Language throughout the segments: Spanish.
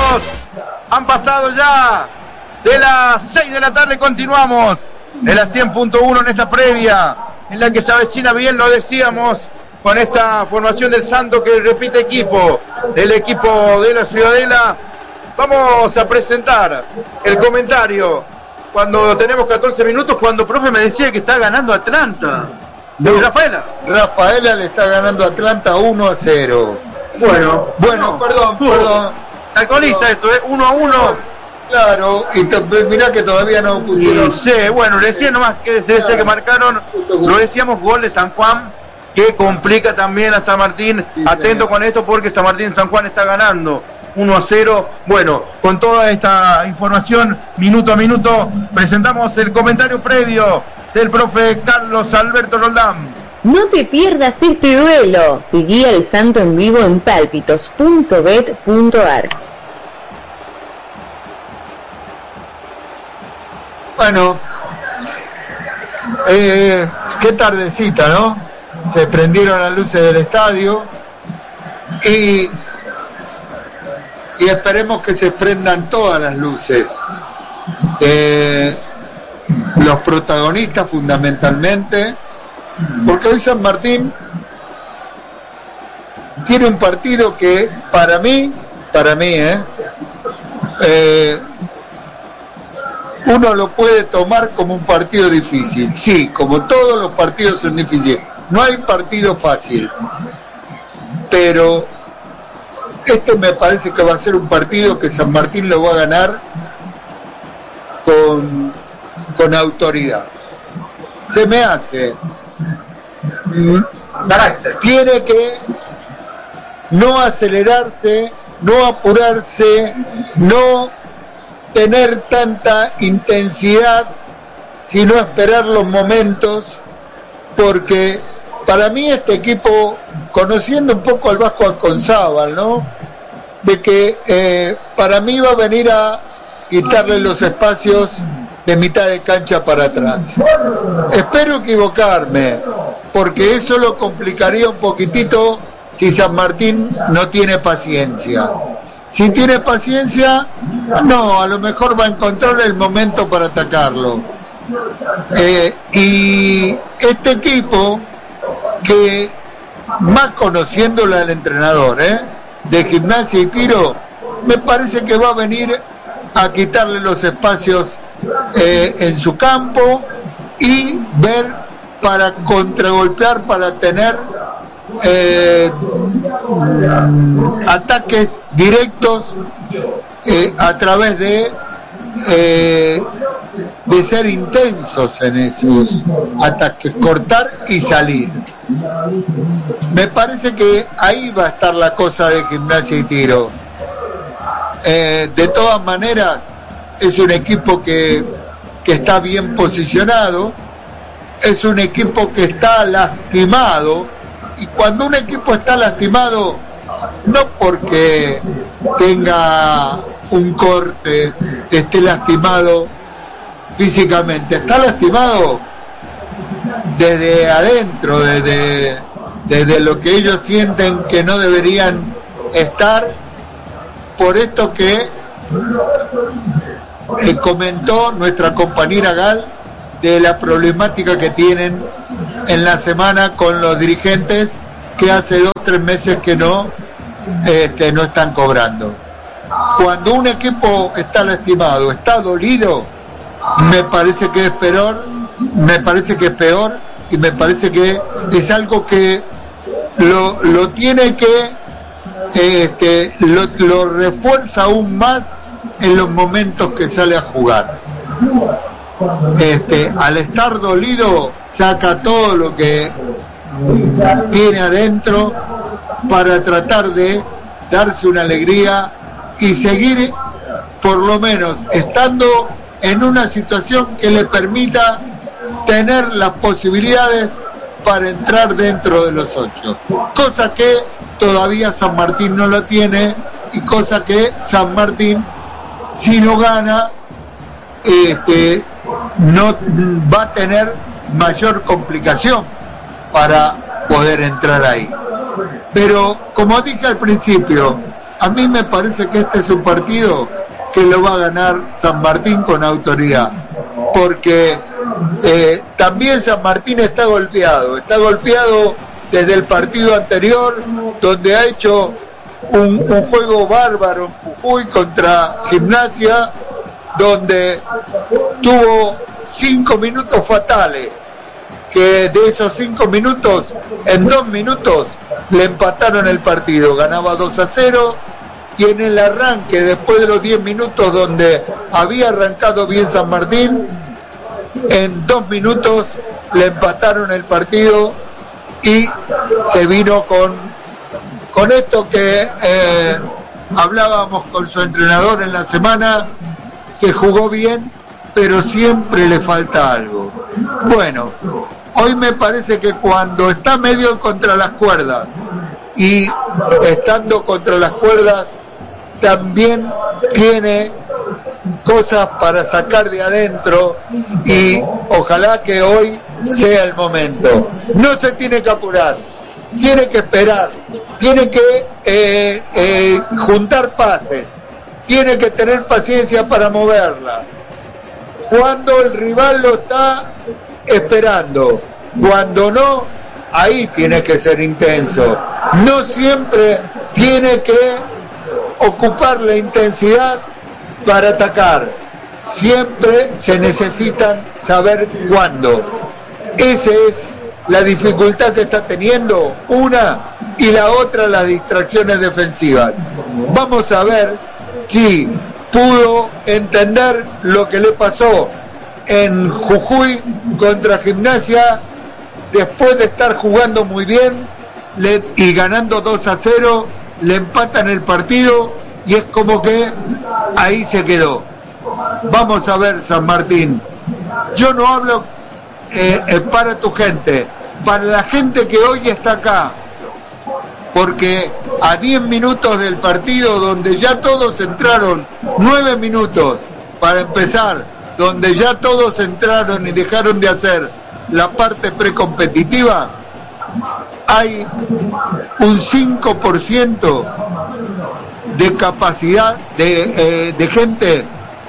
minutos han pasado ya de las 6 de la tarde. Continuamos en la 100.1 en esta previa, en la que se avecina bien, lo decíamos, con esta formación del Santo que repite equipo, el equipo de la Ciudadela. Vamos a presentar el comentario cuando tenemos 14 minutos, cuando profe me decía que está ganando Atlanta. No, Rafaela le está ganando a Atlanta 1-0. Bueno, perdón. Actualiza esto, 1-1. Claro, y mirá que todavía no pusieron. Sí, bueno, decía nomás que desde que marcaron, lo decíamos, gol de San Juan, que complica también a San Martín. Sí, atento señor. Con esto, porque San Martín San Juan está ganando 1-0. Bueno, con toda esta información, minuto a minuto, presentamos el comentario previo del profe Carlos Alberto Roldán. No te pierdas este duelo. Seguí al Santo en vivo en palpitos.bet.ar. Bueno, qué tardecita, ¿no? Se prendieron las luces del estadio y esperemos que se prendan todas las luces. Los protagonistas fundamentalmente, porque hoy San Martín tiene un partido que para mí, uno lo puede tomar como un partido difícil. Sí, como todos los partidos son difíciles. No hay partido fácil. Pero este me parece que va a ser un partido que San Martín lo va a ganar con autoridad. Se me hace. Tiene que no acelerarse, no apurarse, no tener tanta intensidad, sino esperar los momentos, porque para mí este equipo, conociendo un poco al Vasco Alconzábal, ¿no? De que para mí va a venir a quitarle los espacios de mitad de cancha para atrás. Espero equivocarme, porque eso lo complicaría un poquitito si San Martín no tiene paciencia. Si tiene paciencia, no, a lo mejor va a encontrar el momento para atacarlo. Y este equipo, que más conociéndolo al entrenador, de Gimnasia y Tiro, me parece que va a venir a quitarle los espacios en su campo y ver para contragolpear, para tener ataques directos a través de ser intensos en esos ataques, cortar y salir. Me parece que ahí va a estar la cosa de Gimnasia y Tiro. De todas maneras, es un equipo que está bien posicionado, es un equipo que está lastimado, y cuando un equipo está lastimado, no porque tenga un corte, esté lastimado físicamente, está lastimado desde adentro, desde lo que ellos sienten que no deberían estar, por esto que comentó nuestra compañera Gal, de la problemática que tienen en la semana con los dirigentes, que hace 2 o 3 meses que no están cobrando. Cuando un equipo está lastimado, está dolido, me parece que es peor, y me parece que es algo que lo tiene que lo refuerza aún más en los momentos que sale a jugar. Al estar dolido, saca todo lo que tiene adentro para tratar de darse una alegría y seguir, por lo menos, estando en una situación que le permita tener las posibilidades para entrar dentro de los 8, cosa que todavía San Martín no lo tiene, y cosa que San Martín, si no gana, no va a tener mayor complicación para poder entrar ahí. Pero como dije al principio, a mí me parece que este es un partido que lo va a ganar San Martín con autoridad, porque también San Martín está golpeado desde el partido anterior, donde ha hecho un juego bárbaro en Jujuy contra Gimnasia, donde tuvo 5 minutos fatales, que de esos 5 minutos, en 2 minutos le empataron el partido, ganaba 2-0, y en el arranque, después de los 10 minutos donde había arrancado bien San Martín, en 2 minutos le empataron el partido y se vino con esto que hablábamos con su entrenador en la semana, que jugó bien, pero siempre le falta algo. Bueno, hoy me parece que cuando está medio contra las cuerdas, y estando contra las cuerdas también tiene cosas para sacar de adentro, y ojalá que hoy sea el momento. No se tiene que apurar, tiene que esperar, tiene que juntar pases, tiene que tener paciencia para moverla. Cuando el rival lo está esperando, cuando no, ahí tiene que ser intenso. No siempre tiene que ocupar la intensidad para atacar, siempre se necesitan saber cuándo. Esa es la dificultad que está teniendo una, y la otra las distracciones defensivas. Vamos a ver si pudo entender lo que le pasó en Jujuy contra Gimnasia, después de estar jugando muy bien y ganando 2-0, le empatan el partido y es como que ahí se quedó. Vamos a ver, San Martín, yo no hablo para tu gente, para la gente que hoy está acá, porque a 10 minutos del partido, donde ya todos entraron, 9 minutos para empezar, donde ya todos entraron y dejaron de hacer la parte precompetitiva, hay un 5% de capacidad de gente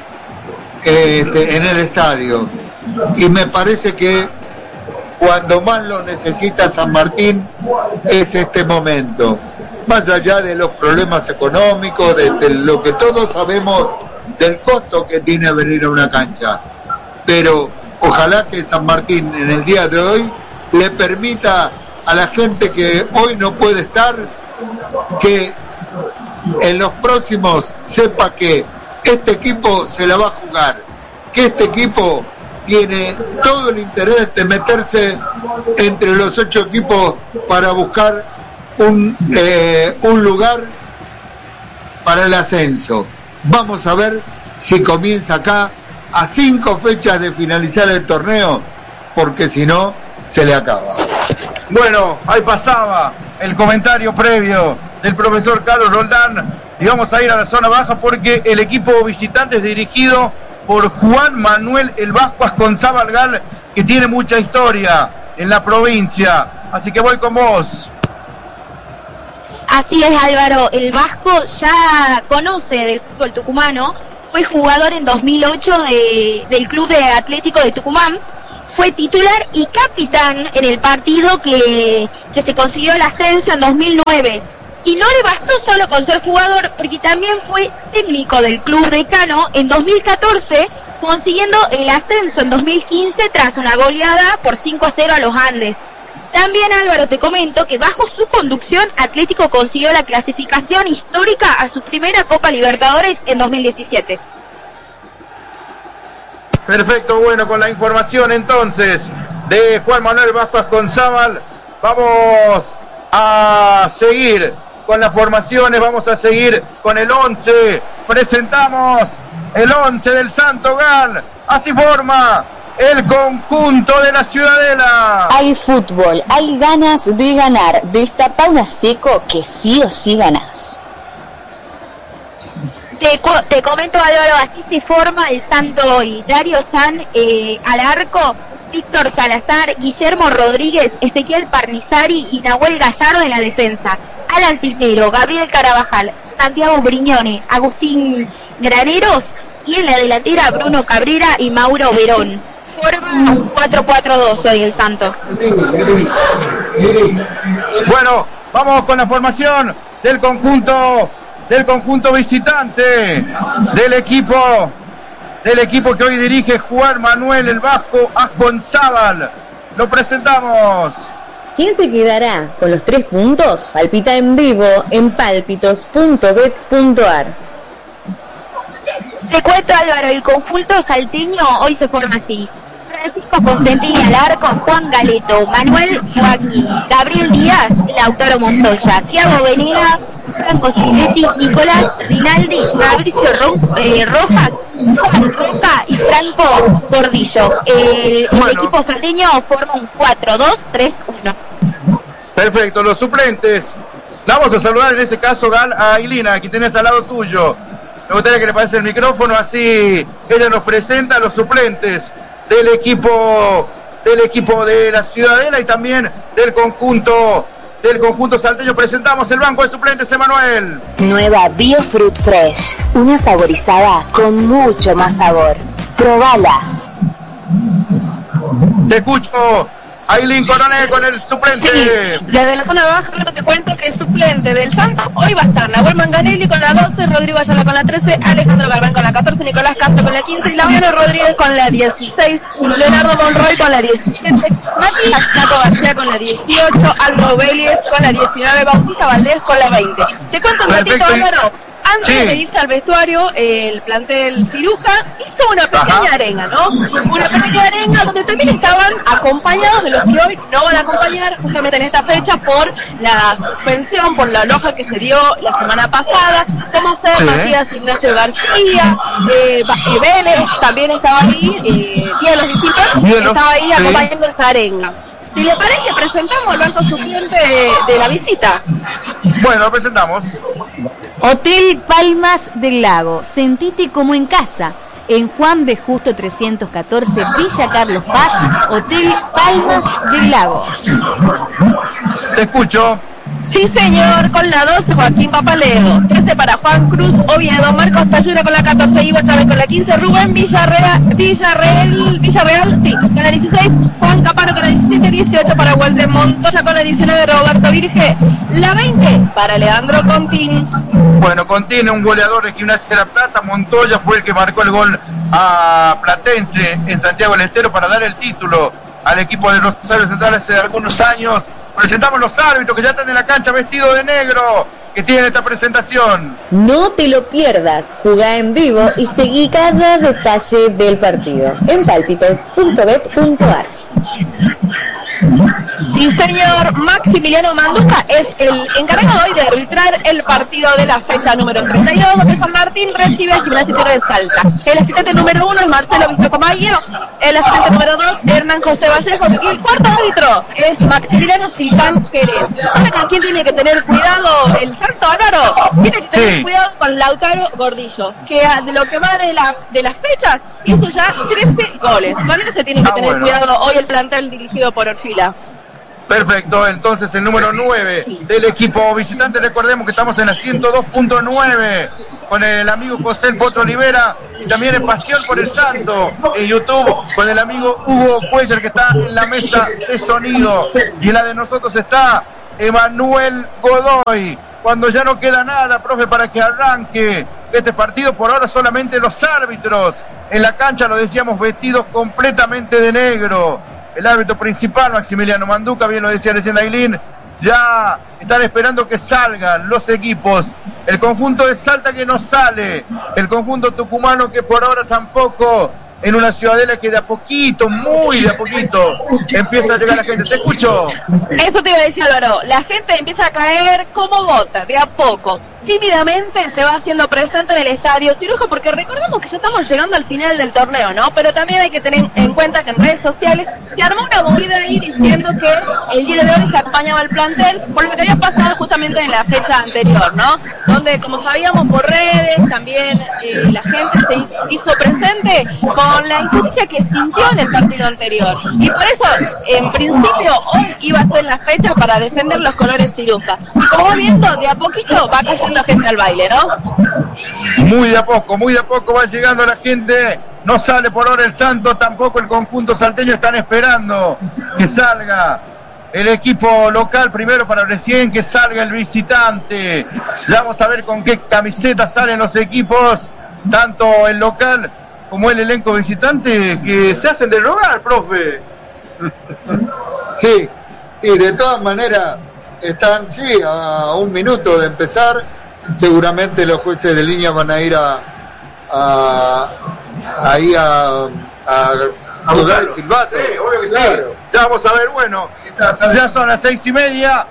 en el estadio, y me parece que cuando más lo necesita San Martín es este momento, más allá de los problemas económicos, de lo que todos sabemos del costo que tiene venir a una cancha, pero ojalá que San Martín en el día de hoy le permita a la gente que hoy no puede estar, que en los próximos sepa que este equipo se la va a jugar, que este equipo tiene todo el interés de meterse entre los 8 equipos para buscar un lugar para el ascenso. Vamos a ver si comienza acá a 5 fechas de finalizar el torneo, porque si no, se le acaba. Bueno, ahí pasaba el comentario previo del profesor Carlos Roldán, y vamos a ir a la zona baja porque el equipo visitante es dirigido por Juan Manuel El Vasco Asconzábal, que tiene mucha historia en la provincia, así que voy con vos. Así es, Álvaro, el Vasco ya conoce del fútbol tucumano, fue jugador en 2008 del Club de Atlético de Tucumán, fue titular y capitán en el partido que se consiguió el ascenso en 2009. Y no le bastó solo con ser jugador, porque también fue técnico del Club Decano en 2014, consiguiendo el ascenso en 2015 tras una goleada por 5-0 a los Andes. También, Álvaro, te comento que bajo su conducción, Atlético consiguió la clasificación histórica a su primera Copa Libertadores en 2017. Perfecto, bueno, con la información entonces de Juan Manuel Vasco Asconzábal, vamos a seguir con las formaciones, vamos a seguir con el 11, presentamos el 11 del Santo Gal, así forma el conjunto de la Ciudadela. Hay fútbol, hay ganas de ganar, destapa una seco que sí o sí ganás. Te comento, Álvaro, así se forma el Santo hoy. Dario San al arco, Víctor Salazar, Guillermo Rodríguez, Ezequiel Parnizari y Nahuel Gallardo en la defensa. Alan Cisnero, Gabriel Carabajal, Santiago Brignone, Agustín Graneros y en la delantera Bruno Cabrera y Mauro Verón. Forma un 4-4-2 hoy el Santo. Bueno, vamos con la formación del conjunto visitante, del equipo que hoy dirige Juan Manuel el Vasco Asconzábal. Lo presentamos. ¿Quién se quedará con los 3 puntos? Palpita en vivo en palpitos.bet.ar. Te cuento, Álvaro, el conjunto salteño hoy se forma así: Francisco Consentini al arco, Juan Galeto, Manuel Joaquín, Gabriel Díaz, Lautaro Montoya, Thiago Venega, Franco Silvetti, Nicolás Rinaldi, Fabricio Rojas, Juan Roca y Franco Gordillo. El equipo salteño forma un 4-2-3-1. Perfecto, los suplentes. Vamos a saludar en ese caso, Gal, a Ailina, aquí tenés al lado tuyo. Me gustaría que le pase el micrófono, así ella nos presenta a los suplentes del equipo de la Ciudadela y también del conjunto salteño. Presentamos el banco de suplentes, Emanuel. Nueva Biofruit Fresh, una saborizada con mucho más sabor. Probala. Te escucho, Ailín Coronel, con el suplente. Sí, desde la zona baja te cuento que el suplente del Santos hoy va a estar Nahuel Manganelli con la 12, Rodrigo Ayala con la 13, Alejandro Galván con la 14, Nicolás Castro con la 15 y Lauriano Rodríguez con la 16, Leonardo Monroy con la 17, Matías Nato García con la 18, Aldo Vélez con la 19, Bautista Valdés con la 20. Te cuento un ratito, Álvaro. Antes de irse al vestuario, el plantel Ciruja hizo una pequeña arenga, ¿no? Una pequeña arenga donde también estaban acompañados de los que hoy no van a acompañar justamente en esta fecha por la suspensión, por la aloja que se dio la semana pasada, como ser Matías Ignacio García, Vélez también estaba ahí, Día de los Distintos, estaba ahí acompañando esa arenga. Si le parece, presentamos el banco suplente de la visita. Bueno, lo presentamos. Hotel Palmas del Lago, sentite como en casa. En Juan B. Justo 314, Villa Carlos Paz, Hotel Palmas del Lago. Te escucho. Sí, señor, con la 12, Joaquín Papaleo. 13 para Juan Cruz Oviedo, Marcos Tallura con la 14, Ivo Chávez con la 15, Rubén Villarreal, sí, con la 16, Juan Caparo con la 17, 18 para Walter Montoya con la 19, Roberto Virge, la 20 para Leandro Contini. Bueno, Contini, un goleador de Gimnasia de La Plata. Montoya fue el que marcó el gol a Platense en Santiago del Estero para dar el título al equipo de Rosario Central hace algunos años. Presentamos los árbitros que ya están en la cancha vestidos de negro, que tienen esta presentación. No te lo pierdas, jugá en vivo y seguí cada detalle del partido en palpitos.bet.ar. Sí, señor, Maximiliano Manduca es el encargado hoy de arbitrar el partido de la fecha número 32, donde San Martín recibe a Gimnasia de Salta. El asistente número 1 es Marcelo Vistocomayo, el asistente número 2 Hernán José Vallejo y el cuarto árbitro es Maximiliano Silván Pérez. ¿Sabe con quién tiene que tener cuidado el Santo, Álvaro? Tiene que tener cuidado con Lautaro Gordillo, que de lo que va de las fechas hizo ya 13 goles. Con eso tiene que tener cuidado hoy el plantel dirigido por Orfila. Perfecto, entonces el número 9 del equipo visitante. Recordemos que estamos en la 102.9 con el amigo José El Potro Olivera y también en Pasión por el Santo en YouTube con el amigo Hugo Cuellar, que está en la mesa de sonido, y en la de nosotros está Emanuel Godoy. Cuando ya no queda nada, profe, para que arranque este partido, por ahora solamente los árbitros en la cancha, lo decíamos, vestidos completamente de negro. El árbitro principal, Maximiliano Manduca, bien lo decía recién Ailín, ya están esperando que salgan los equipos. El conjunto de Salta que no sale, el conjunto tucumano que por ahora tampoco, en una Ciudadela que de a poquito, muy de a poquito, empieza a llegar la gente. Te escucho. Eso te iba a decir, Álvaro, la gente empieza a caer como gota, de a poco. Tímidamente se va haciendo presente en el estadio Ciruja, porque recordemos que ya estamos llegando al final del torneo, ¿no? Pero también hay que tener en cuenta que en redes sociales se armó una movida ahí diciendo que el día de hoy se acompañaba el plantel por lo que había pasado justamente en la fecha anterior, ¿no? Donde, como sabíamos por redes, también la gente se hizo presente con la injusticia que sintió en el partido anterior. Y por eso, en principio, hoy iba a ser la fecha para defender los colores Ciruja. Y como viendo, de a poquito va cayendo llegando gente al baile, ¿no? Muy de a poco va llegando la gente. No sale por ahora el Santos, tampoco el conjunto salteño. Están esperando que salga el equipo local primero para recién que salga el visitante. Ya vamos a ver con qué camiseta salen los equipos, tanto el local como el elenco visitante, que se hacen del rogar, profe. Sí, de todas maneras están a un minuto de empezar. Seguramente los jueces de línea van a ir ahí a jugar el silbato. Sí, obvio que claro. sí. Ya vamos a ver, bueno, ya son las 6:30.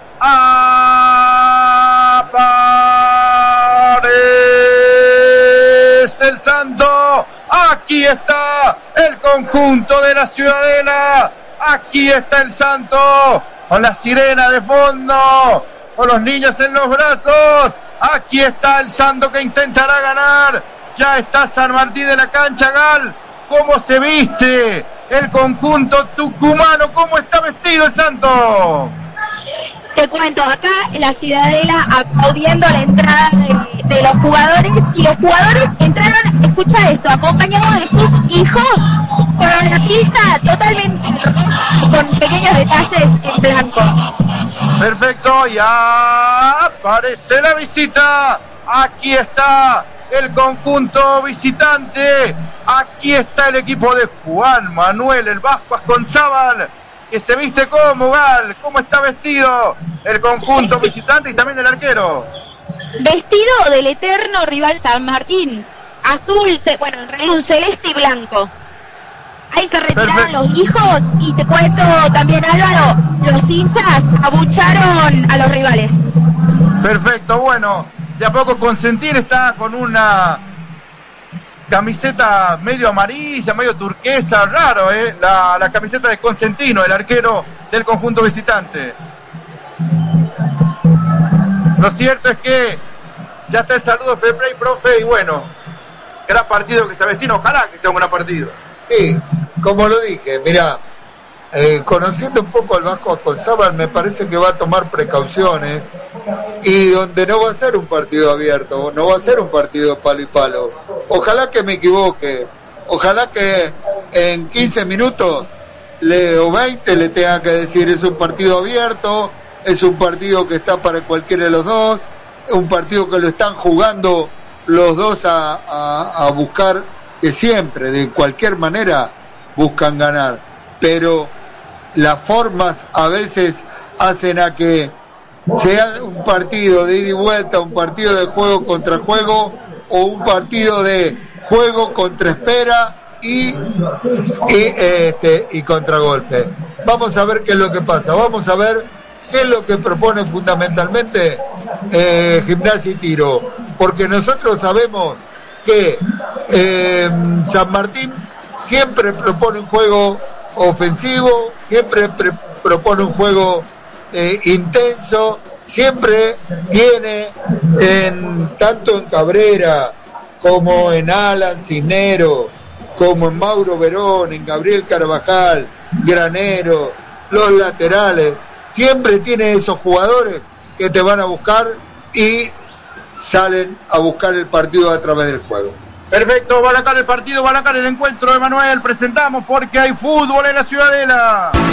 Aparece el Santo. Aquí está el conjunto de la Ciudadela. Aquí está el Santo con la sirena de fondo, con los niños en los brazos. Aquí está el Santo que intentará ganar. Ya está San Martín de la cancha, Gal. ¿Cómo se viste el conjunto tucumano? ¿Cómo está vestido el Santo? Te cuento, acá en la Ciudadela aplaudiendo la entrada de los jugadores, y los jugadores entraron, escucha esto, acompañados de sus hijos, con una pizza totalmente con pequeños detalles en blanco. Perfecto, ya aparece la visita. Aquí está el conjunto visitante. Aquí está el equipo de Juan Manuel el Vasco Asconzábal, que se viste como Gal. ¿Cómo está vestido el conjunto visitante y también el arquero? Vestido del eterno rival San Martín, azul, bueno, en realidad un celeste y blanco. Hay que retirar a los hijos, y te cuento también, Álvaro, los hinchas abucharon a los rivales. Perfecto, bueno, de a poco Consentín está con una camiseta medio amarilla, medio turquesa, raro, la camiseta de Consentino, el arquero del conjunto visitante. Lo cierto es que ya está el saludo de Pepe y profe, y bueno, gran partido que se avecina, ojalá que sea un gran partido. Sí, como lo dije, mira, conociendo un poco al Vasco Asconzábal, me parece que va a tomar precauciones, y donde no va a ser un partido abierto, no va a ser un partido palo y palo. Ojalá que me equivoque, ojalá que en 15 minutos o 20 le tenga que decir es un partido abierto, es un partido que está para cualquiera de los dos, un partido que lo están jugando los dos a buscar, que siempre, de cualquier manera, buscan ganar, pero las formas a veces hacen a que sea un partido de ida y vuelta, un partido de juego contra juego, o un partido de juego contra espera y contragolpe. Vamos a ver qué es lo que pasa, vamos a ver qué es lo que propone fundamentalmente Gimnasia y Tiro, porque nosotros sabemos que San Martín siempre propone un juego ofensivo, siempre propone un juego intenso, siempre tiene tanto en Cabrera como en Alan Cisnero, como en Mauro Verón, en Gabriel Carvajal, Granero, los laterales, siempre tiene esos jugadores que te van a buscar y salen a buscar el partido a través del juego. Perfecto, va a ganar el partido, va a ganar el encuentro, Emanuel. Presentamos porque hay fútbol en la Ciudadela.